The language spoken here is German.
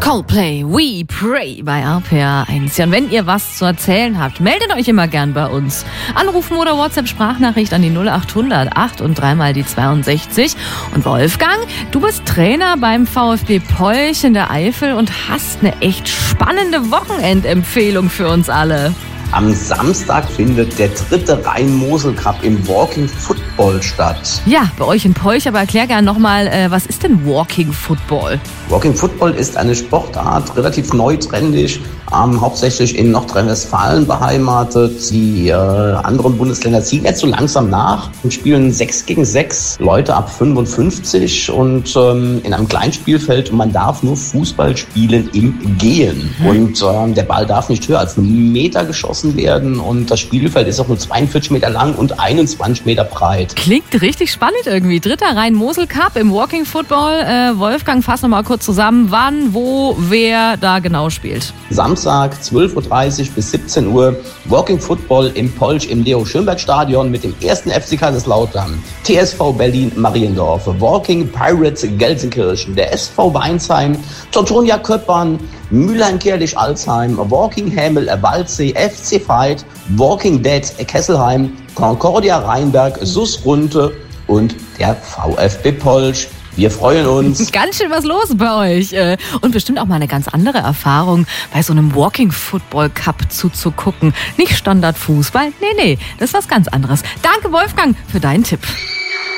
Coldplay, We Pray bei RPR 1. Ja, und wenn ihr was zu erzählen habt, meldet euch immer gern bei uns. Anrufen oder WhatsApp-Sprachnachricht an die 0800 8 und 3 mal die 62. Und Wolfgang, du bist Trainer beim VfB Polch in der Eifel und hast eine echt spannende Wochenendempfehlung für uns alle. Am Samstag findet der 3. Rhein-Mosel-Cup im Walking Football statt. Ja, bei euch in Polch, aber erklär gerne nochmal, was ist denn Walking Football? Walking Football ist eine Sportart, relativ neu, trendig, hauptsächlich in Nordrhein-Westfalen beheimatet. Die anderen Bundesländer ziehen jetzt so langsam nach und spielen 6 gegen 6 Leute ab 55 und in einem Kleinspielfeld. Und man darf nur Fußball spielen im Gehen. Und der Ball darf nicht höher als 1 Meter geschossen werden und das Spielfeld ist auch nur 42 Meter lang und 21 Meter breit. Klingt richtig spannend irgendwie. 3. Rhein-Mosel-Cup im Walking Football. Wolfgang, fass noch mal kurz zusammen, wann, wo, wer da genau spielt. Samstag 12.30 Uhr bis 17 Uhr Walking Football im Polch im Leo-Schönberg-Stadion mit dem 1. FC Kaiserslautern, TSV Berlin-Mariendorf, Walking Pirates Gelsenkirchen, der SV Weinsheim, Teutonia Köppern, Mülheim-Kerlich-Alzheim, Walking Hämel-Waldsee, FC Veit, Walking Dead Kesselheim, Concordia Rheinberg, SuS Runte und der VfB Polch. Wir freuen uns. Ganz schön was los bei euch. Und bestimmt auch mal eine ganz andere Erfahrung, bei so einem Walking Football Cup zuzugucken. Nicht Standardfußball, nee, das ist was ganz anderes. Danke, Wolfgang, für deinen Tipp.